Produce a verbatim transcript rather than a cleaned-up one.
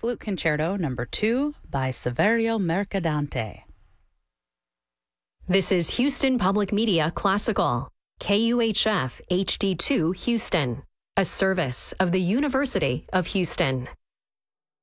Flute Concerto Number two by Saverio Mercadante. This is Houston Public Media Classical, K U H F H D two Houston, a service of the University of Houston.